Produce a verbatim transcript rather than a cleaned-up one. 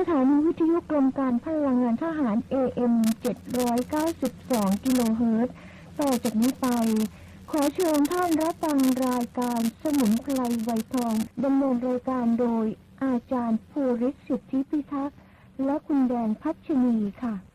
ถานีวิทยุกรมการพลังงานทหาร เอ เอ็ม เจ็ดร้อยเก้าสิบสอง กิโลเฮิรตซ์ต่อจากนี้ไปขอเชิญท่านรับฟังรายการสมุนไพรไวทองดำเนินรายการโดยอาจารย์ภูริศ สิทธิพิทักษ์และคุณแดงพัชนีค่ะ